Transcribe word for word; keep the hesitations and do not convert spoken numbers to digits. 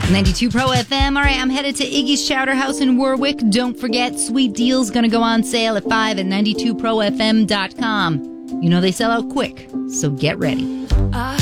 ninety-two Pro F M. All right, I'm headed to Iggy's Chowder House in Warwick. Don't forget, sweet deals going to go on sale at five at ninety-two pro f m dot com. You know they sell out quick, so get ready. I